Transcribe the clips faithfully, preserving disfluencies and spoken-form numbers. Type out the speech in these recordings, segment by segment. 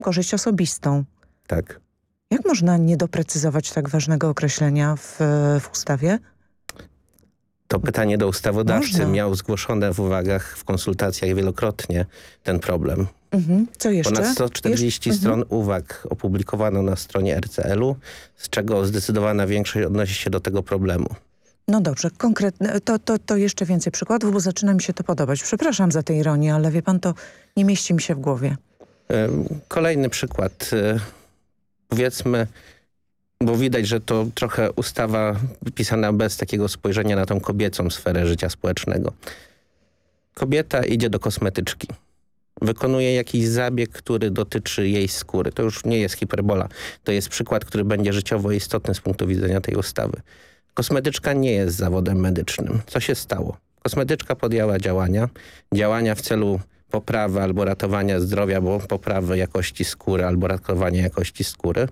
korzyść osobistą. Tak. Jak można nie doprecyzować tak ważnego określenia w, w ustawie? To pytanie do ustawodawcy. Można. Miał zgłoszone w uwagach, w konsultacjach wielokrotnie ten problem. Mhm. Co jeszcze? Ponad sto czterdzieści Jesz- stron mhm. uwag opublikowano na stronie R C L u, z czego zdecydowana większość odnosi się do tego problemu. No dobrze, konkretne, to, to, to jeszcze więcej przykładów, bo zaczyna mi się to podobać. Przepraszam za tę ironię, ale wie pan, to nie mieści mi się w głowie. Ym, Kolejny przykład. Y, Powiedzmy, bo widać, że to trochę ustawa pisana bez takiego spojrzenia na tą kobiecą sferę życia społecznego. Kobieta idzie do kosmetyczki. Wykonuje jakiś zabieg, który dotyczy jej skóry. To już nie jest hiperbola. To jest przykład, który będzie życiowo istotny z punktu widzenia tej ustawy. Kosmetyczka nie jest zawodem medycznym. Co się stało? Kosmetyczka podjęła działania. Działania w celu poprawy albo ratowania zdrowia, bo poprawy jakości skóry albo ratowania jakości skóry.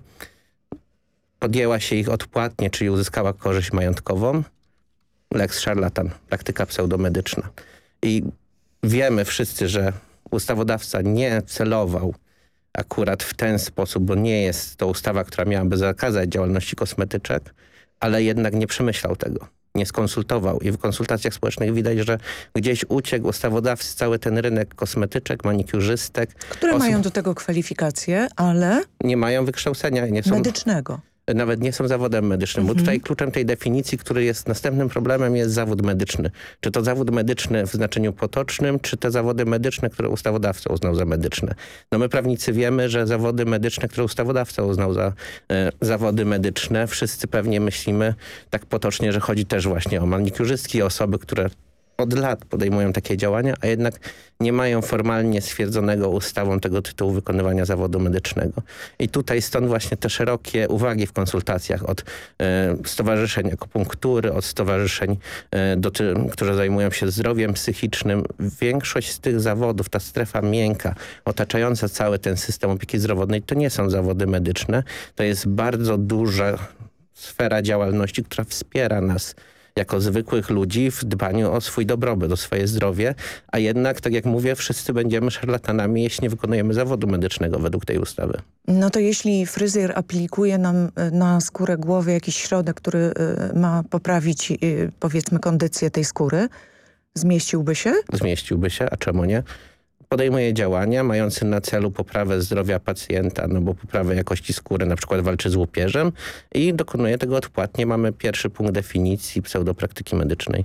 Podjęła się ich odpłatnie, czyli uzyskała korzyść majątkową. Lex szarlatan, praktyka pseudomedyczna. I wiemy wszyscy, że ustawodawca nie celował akurat w ten sposób, bo nie jest to ustawa, która miałaby zakazać działalności kosmetyczek, ale jednak nie przemyślał tego. Nie skonsultował i w konsultacjach społecznych widać, że gdzieś uciekł ustawodawcy cały ten rynek kosmetyczek, manikiurzystek. Które osób mają do tego kwalifikacje, ale nie mają wykształcenia. Nie są, medycznego. nawet nie są zawodem medycznym, Mhm. bo tutaj kluczem tej definicji, który jest następnym problemem, jest zawód medyczny. Czy to zawód medyczny w znaczeniu potocznym, czy te zawody medyczne, które ustawodawca uznał za medyczne. No my prawnicy wiemy, że zawody medyczne, które ustawodawca uznał za e, zawody medyczne, wszyscy pewnie myślimy tak potocznie, że chodzi też właśnie o manikiurzystki, osoby, które od lat podejmują takie działania, a jednak nie mają formalnie stwierdzonego ustawą tego tytułu wykonywania zawodu medycznego. I tutaj stąd właśnie te szerokie uwagi w konsultacjach od e, stowarzyszeń akupunktury, od stowarzyszeń, e, do ty, które zajmują się zdrowiem psychicznym. Większość z tych zawodów, ta strefa miękka, otaczająca cały ten system opieki zdrowotnej, to nie są zawody medyczne. To jest bardzo duża sfera działalności, która wspiera nas jako zwykłych ludzi w dbaniu o swój dobrobyt, o swoje zdrowie, a jednak, tak jak mówię, wszyscy będziemy szarlatanami, jeśli nie wykonujemy zawodu medycznego według tej ustawy. No to jeśli fryzjer aplikuje nam na skórę głowy jakiś środek, który y, ma poprawić y, powiedzmy kondycję tej skóry, zmieściłby się? Zmieściłby się, a czemu nie? Podejmuje działania mające na celu poprawę zdrowia pacjenta, no bo poprawę jakości skóry, na przykład walczy z łupieżem i dokonuje tego odpłatnie. Mamy pierwszy punkt definicji pseudopraktyki medycznej.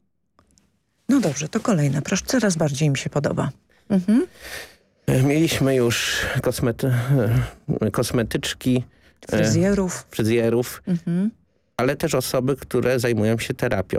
No dobrze, to kolejne. Proszę, coraz bardziej mi się podoba. Mhm. Mieliśmy już kosmety, kosmetyczki, Fryzjerów. fryzjerów, Mhm. ale też osoby, które zajmują się terapią.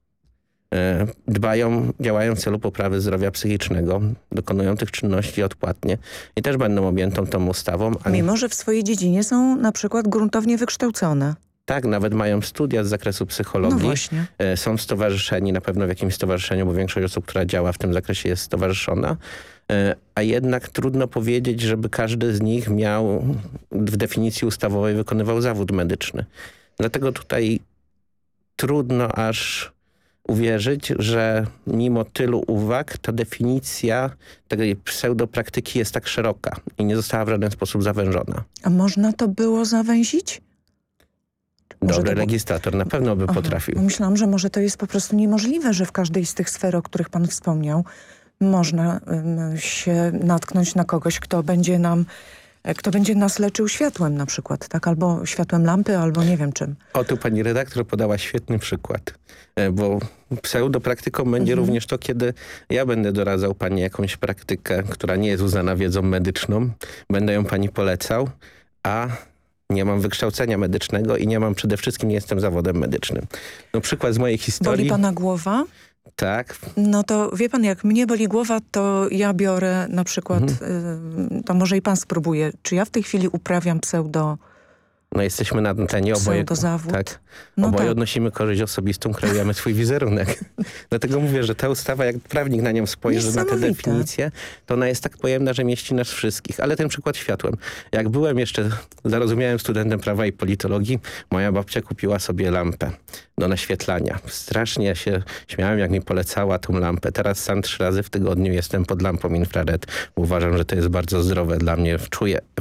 Dbają, działają w celu poprawy zdrowia psychicznego, dokonują tych czynności odpłatnie i też będą objętą tą ustawą. A Mimo, że w swojej dziedzinie są na przykład gruntownie wykształcone. tak, nawet mają studia z zakresu psychologii. No właśnie. Są stowarzyszeni, na pewno w jakimś stowarzyszeniu, bo większość osób, która działa w tym zakresie jest stowarzyszona. A jednak trudno powiedzieć, żeby każdy z nich miał w definicji ustawowej wykonywał zawód medyczny. Dlatego tutaj trudno aż uwierzyć, że mimo tylu uwag ta definicja tej pseudopraktyki jest tak szeroka i nie została w żaden sposób zawężona. A można to było zawęzić? Może Dobry to było- legislator na pewno by Aha. potrafił. No myślałam, że może to jest po prostu niemożliwe, że w każdej z tych sfer, o których pan wspomniał, można ym, się natknąć na kogoś, kto będzie nam, e, kto będzie nas leczył światłem na przykład, tak? Albo światłem lampy, albo nie wiem czym. O, tu pani redaktor podała świetny przykład, e, bo pseudopraktyką będzie Mhm. również to, kiedy ja będę doradzał pani jakąś praktykę, która nie jest uznana wiedzą medyczną, będę ją pani polecał, a nie mam wykształcenia medycznego i nie mam, przede wszystkim nie jestem zawodem medycznym. No przykład z mojej historii. Boli pana głowa? Tak. No to wie pan, jak mnie boli głowa, to ja biorę na przykład, Mhm. y, to może i pan spróbuje, czy ja w tej chwili uprawiam pseudo No jesteśmy na antenie, oboje, Pseudozawód. tak, No oboje tak. odnosimy korzyść osobistą, kreujemy swój wizerunek. Dlatego mówię, że ta ustawa, jak prawnik na nią spojrzy, na te Niesamowite. definicje, to ona jest tak pojemna, że mieści nas wszystkich. Ale ten przykład światłem. Jak byłem jeszcze zarozumiałym studentem prawa i politologii, moja babcia kupiła sobie lampę do naświetlania. Strasznie się śmiałem, jak mi polecała tą lampę. Teraz sam trzy razy w tygodniu jestem pod lampą infrared. Uważam, że to jest bardzo zdrowe dla mnie. Czuję